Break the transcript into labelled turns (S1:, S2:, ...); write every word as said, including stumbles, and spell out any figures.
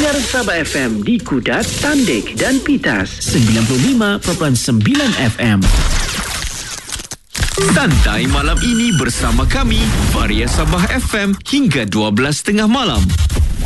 S1: Dengar Sabah F M di Kudat, Tandik dan Pitas.
S2: sembilan puluh lima perpuluhan sembilan F M.
S3: Santai malam ini bersama kami, Varia Sabah F M hingga dua belas tiga puluh malam.